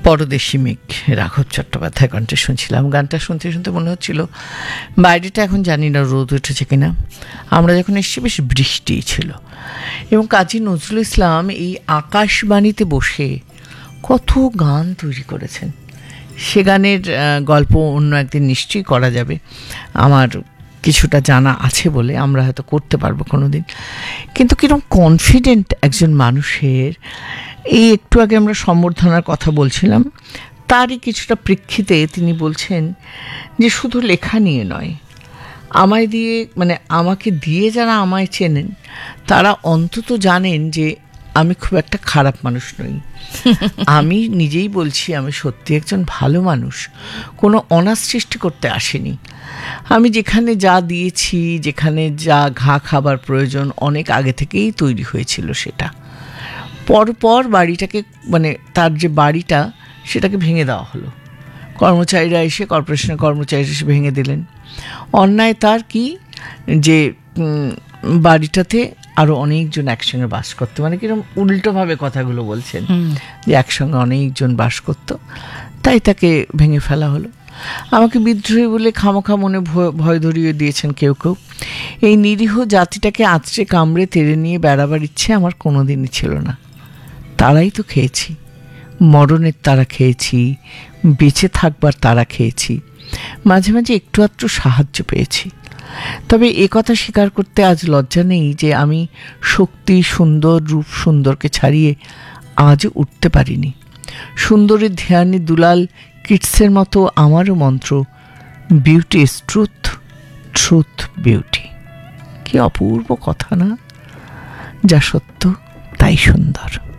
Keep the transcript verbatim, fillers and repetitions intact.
পরদেশী মেঘ রাঘব চট্টোপাধ্যায় কণ্ঠে শুনছিলাম। গানটা শুনতে শুনতে মনে হচ্ছিল বাইরেটা এখন জানি না রোদ উঠেছে কিনা, আমরা যখন এসেছি বেশ বৃষ্টি ছিল। এবং কাজী নজরুল ইসলাম এই আকাশবাণীতে বসে কত গান তৈরি করেছেন, সে গানের গল্প অন্য একদিন নিশ্চয়ই করা যাবে। আমার কিছুটা জানা আছে বলে আমরা হয়তো করতে পারবো কোনো দিন। কিন্তু কীরকম কনফিডেন্ট একজন মানুষের, এই একটু আগে আমরা সম্বর্ধনার কথা বলছিলাম, তারই কিছুটা প্রেক্ষিতে তিনি বলছেন যে শুধু লেখা নিয়ে নয়, আমায় দিয়ে মানে আমাকে দিয়ে যারা আমায় চেনেন তারা অন্তত জানেন যে আমি খুব একটা খারাপ মানুষ নই। আমি নিজেই বলছি আমি সত্যি একজন ভালো মানুষ, কোনো অনার সৃষ্টি করতে আসেনি। আমি যেখানে যা দিয়েছি, যেখানে যা ঘা খাবার প্রয়োজন অনেক আগে থেকেই তৈরি হয়েছিল, সেটা পরপর বাড়িটাকে মানে তার যে বাড়িটা সেটাকে ভেঙে দেওয়া হলো। কর্মচারীরা এসে, কর্পোরেশনের কর্মচারীরা এসে ভেঙে দিলেন। অন্যায় তার কি যে বাড়িটাতে আরও অনেকজন একসঙ্গে বাস করতো, মানে কিরকম উল্টোভাবে কথাগুলো বলছেন যে একসঙ্গে অনেকজন বাস করতো, তাই তাকে ভেঙে ফেলা হলো। আমাকে বিদ্রোহী বলে খামোখা মনে ভয় ধরিয়ে দিয়েছেন কেউ কেউ। এই নিরীহ জাতিটাকে আঁচড়ে কামড়ে তেড়ে নিয়ে বেড়াবার ইচ্ছে আমার কোনো দিনই ছিল না। তারাই তো খেয়েছি, মরণের তারা খেয়েছি, বেঁচে থাকবার তারা খেয়েছি, মাঝে মাঝে একটু আধটু সাহায্য পেয়েছি। তবে এ কথা স্বীকার করতে আজ লজ্জা নেই যে আমি শক্তি, সুন্দর রূপ সুন্দরকে ছাড়িয়ে আজও উঠতে পারিনি। সুন্দরের ধ্যানে দুলাল কিটসের মতো আমারও মন্ত্র, beauty is truth, truth beauty. কি অপূর্ব কথা না? যা সত্য তাই সুন্দর।